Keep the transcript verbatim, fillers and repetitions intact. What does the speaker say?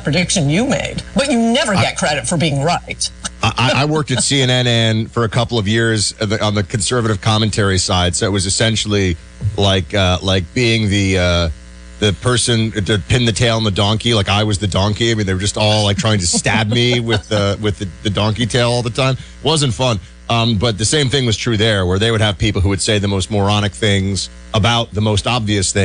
that prediction you made, but you never get credit for being right. I, I worked at C N N and for a couple of years on the conservative commentary side, so it was essentially like uh, like being the uh, the person to pin the tail on the donkey. Like I was the donkey. I mean, they were just all like trying to stab me with the with the, the donkey tail all the time. Wasn't fun. Um, but the same thing was true there, where they would have people who would say the most moronic things about the most obvious things.